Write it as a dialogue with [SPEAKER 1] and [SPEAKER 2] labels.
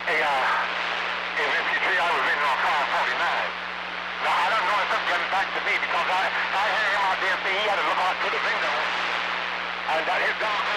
[SPEAKER 1] If you see, I was reading on 549. Now, I don't know if it's getting back to me because I heard him out there say he had to look out through the window and that his dog